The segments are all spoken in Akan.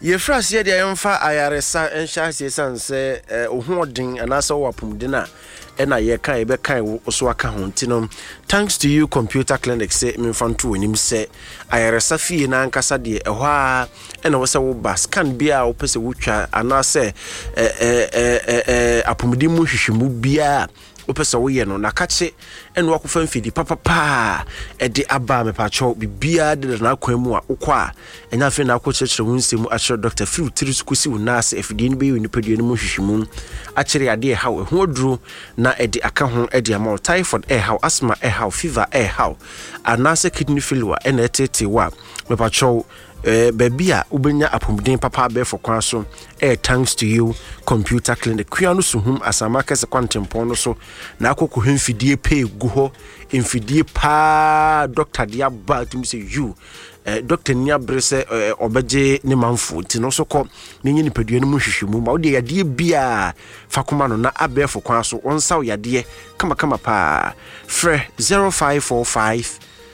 Ye phrase ye dey emfa ayaresa enhya sesan se ohodin anasa wo apumdina ena ye kan ye be kan wo so aka ho ntino. Thanks to you computer clinic say memfanto onim se ayaresa fie na ankasa de ehwa a ena wo se wo bas kan bia wo pese wo twa anase apumdi mu hwehwemu bia opesa wo ye no na kache eno akofa mfidi papa de aba me pacho bibia de na kwanu a ukwa enya fe na akochechire wo nsemu a Dr. Phil Tirisukusi unase efidi ni be nipadua ni mu hwehwemu a kire ade ha ho oduru na ede aka ho ede ama typhoid how asthma how fever how anase kidney failure ena etete wa me pacho baby a ubenya apomden papa be for kwan so thanks to you computer clinic kuanu suhum asama kese kwantempon no so na akoko hemfidie pay gu ho emfidie pa doctor dia ba to say you doctor nia brese obeje ne manfo ti no so ko nenye nipadua no mu hwehwemu ma ode yade bia fakoma no na abe for kwan so onsaw yade kama pa fre 0545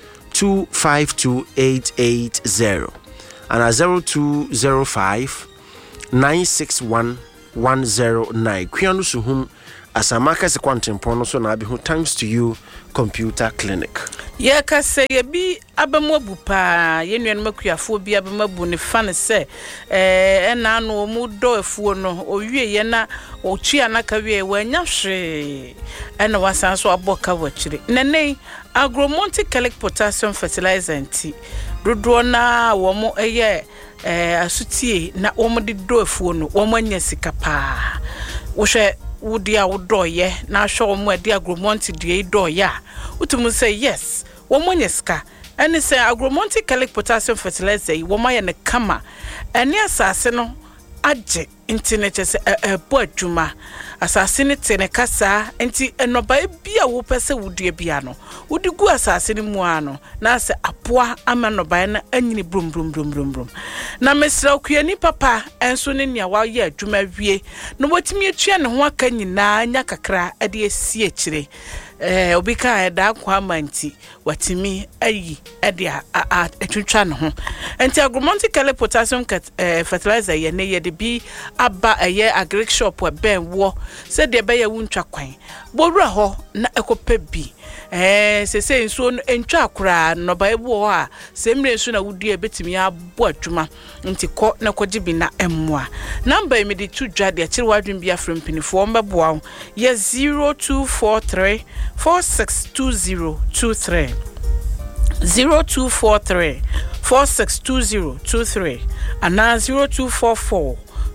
252880 and 0205 961 109 Kuanu suhum asamaka se kwantempon no so na abi ho thanks to you computer clinic. Ye ka se ye bi abamobu pa ye nuanu makuafo bi abamabu ne fa ne se na no mu do afuo no owie ye na otwia na ka wie wanya hwe na wasan so aboka wachire nene Agromonti Calic potassium fertilizer nti dodo na wo mo eye asutie na wo mo de do afuo no wo mo anya sika pa wo hwe wudi a wodoye na hwe wo mo ade Agromonti de doye utumu say yes wo mo anya sika ene say Agromonti Calic potassium fertilizer wo ma ye ne kama ene asase no agye internet se bo adwuma asase ne tene kasa enti enoba bia wo pese wudie bia no wudi gu asase ne mu ano na se apoa ama noba na anyini brum na mesra kuani papa enso ne nia wa ye adwuma wie no wotimi atua ne ho aka nyina nya kakra ade esi akire obika eda kwa manti watimi ayi ade atwetwa ne ho enti Agromonti Calic potassium fertilizer ye ne ye de bi aba eye agric shop we ben wo se de be ye wuntwa kwan bowura ho na ekopa bi se nso entwa akura no ba ebu ho a se mre nso na wudi ebetimi abo adwuma nti ko na koji bi na emmoa number me de tu dwa de akire wadwin bi afrem pinifo mbeboa ye 0243 462023 0243 462023 and 0244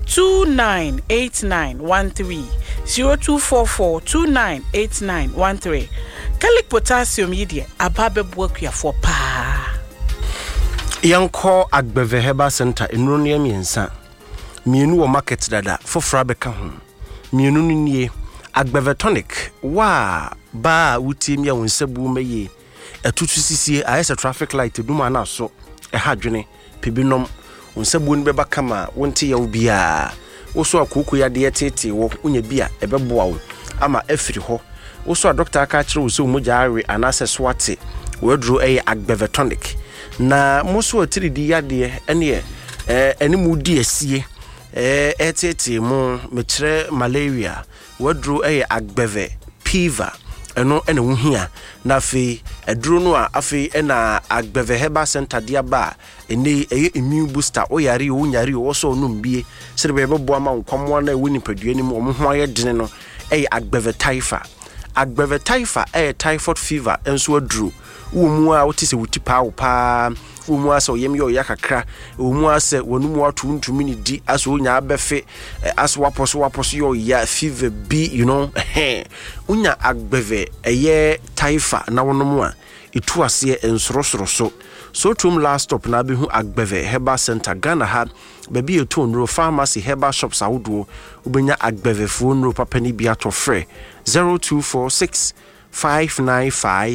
298913 0244 298913 Calic potassium yidie ababe buakuafo pa yanko Agbeve Herbal Center enronia miensa mienu wo market dada fofra beka ho mienu nie Agbeve tonic wa ba wuti mia wonsabu meye atutu sisie ayesa traffic light duma na so hadwene pebinom wonsabu ni beba kama wonte yawo bia wo so akoko ya de tete wo unya bia ebeboa wo ama afiri ho wo so doctor aka kire wo so moja awe anase swate wedro Agbeve tonic na moso atiridi yade ene enimu di asie etete mu mekire malaria wedro Agbeve fever eno ene wuhia na afi eduro no a afi ena Agbeve Herbal Center dia ba ene immune booster oyare onyare wo so onumbie sirebe bebo ama nkwamo na ewu nipadua ni mu ho aye dene no Agbeve typha Agbeve typha typhoid fever enso aduro wo mu a wotise wutipa wo pa wo mu asa oyem yo yakakra wo mu asa wonumu atu ntumi ni di aso onya abefe aso waposo yo ya fever be you know unya Agbeve typha na wonomu a itu ase ensoro so tum last stop na be hu Agbeve Herbal Center Ghana ha baby eto nro pharmacy herbal shops awodo ubenya Agbeve fo nro papa ni bia to frɛ 0246 595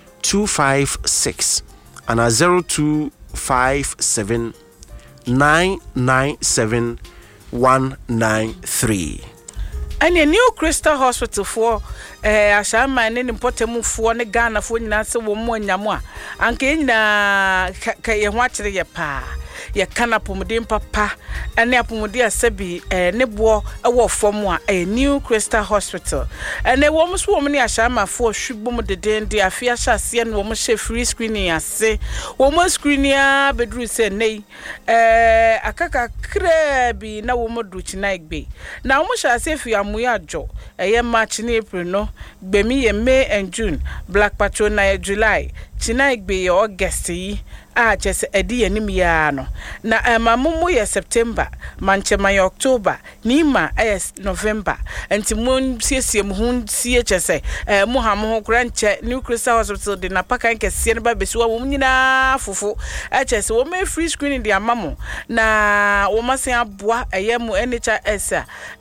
256 and 0257 997 193. And a New Crystal Hospital for Ashama and Importamu for the Ghana for Nasa woman Yamwa, and Kenya Kayawatri pa. ye kana pomodin papa ene apomodi asabi ne bo ewo fom a New Crystal Hospital ene wo mso wo ne ashama fo hwibom dedende afia hyase ne wo mo hye free screening ase wo mo screening a bedru se nei akaka kra bi na wo mo du china igbe na wo mo hyase fi amuya ajo eye March ne April no gbemi ye May and June Black Patrol na July china igbe ye August yi a chese edi yanim ya no na mamumu ye September manchema ye October ni ma November enti mon siesie mu hun sie chese mu ha mu kura nche New Crystal Hospital de na paka nkese ne ba besi wo nyina fufu chese wo me free screening de amamo na wo masen aboa mu NHS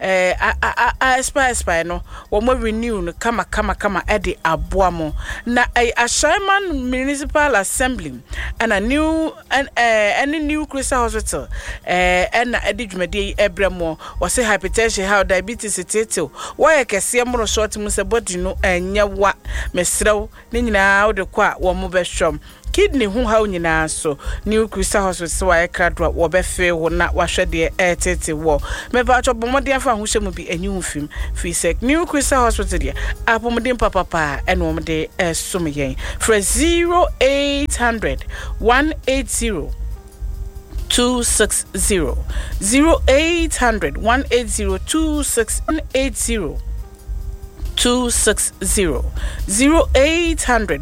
a no wo mo renew no kama edi aboa mo na Ashaiman Municipal Assembly and New and any New Crystal Hospital and edi dwumade ebremo wo say hypertension how diabetes tetel why kese mo short mu se body no enya wa mesrew ne nyina wo de kwa wo mo behwom kidney hu ha nyina so New Crystal Hospital wa ekradwa wo befe wo na wahwede tete wo me ba cho bomode afa hu hye mu bi enyu fim fi sek New Crystal Hospital dia apomode papa ene wo de som yen for 0800 180 260 0800 180 260 260 0800